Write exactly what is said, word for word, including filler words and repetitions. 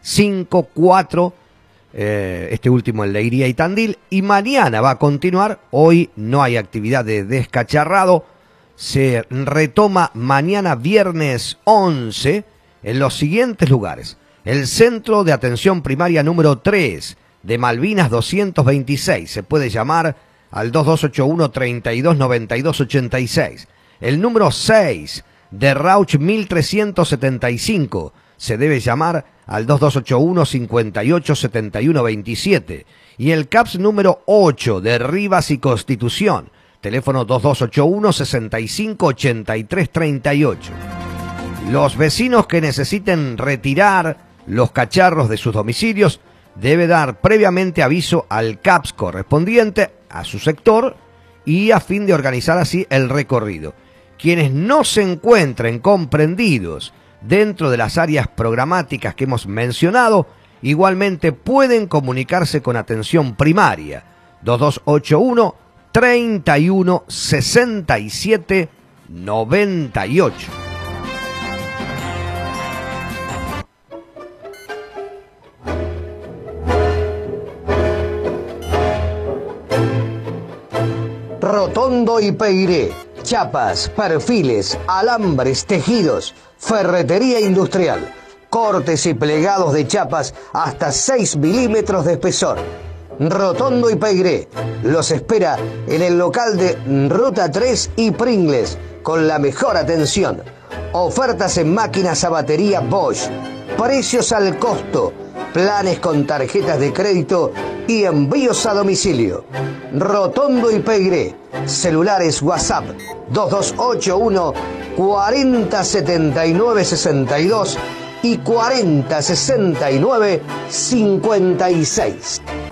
cinco cuatro, eh, este último en Leiría y Tandil, y mañana va a continuar. Hoy no hay actividad de descacharrado, se retoma mañana viernes once en los siguientes lugares: el Centro de Atención Primaria número tres de Malvinas doscientos veintiséis, se puede llamar al dos dos ocho uno, treinta y dos, noventa y dos, ochenta y seis. El número seis de Rauch mil trescientos setenta y cinco, se debe llamar al dos dos ocho uno, cincuenta y ocho, setenta y uno, veintisiete. Y el CAPS número ocho de Rivas y Constitución, teléfono dos dos ocho uno, sesenta y cinco, ochenta y tres, treinta y ocho. Los vecinos que necesiten retirar los cacharros de sus domicilios debe dar previamente aviso al CAPS correspondiente a su sector y a fin de organizar así el recorrido. Quienes no se encuentren comprendidos dentro de las áreas programáticas que hemos mencionado, igualmente pueden comunicarse con atención primaria dos dos ocho uno, treinta y uno, sesenta y siete, noventa y ocho. Rotondo y Peiré, chapas, perfiles, alambres, tejidos, ferretería industrial, cortes y plegados de chapas hasta seis milímetros de espesor. Rotondo y Peiré los espera en el local de Ruta tres y Pringles con la mejor atención. Ofertas en máquinas a batería Bosch, precios al costo, planes con tarjetas de crédito y envíos a domicilio. Rotondo y Peiré, celulares WhatsApp dos dos ocho uno, cuarenta, setenta y nueve, sesenta y dos y cuarenta, sesenta y nueve, cincuenta y seis.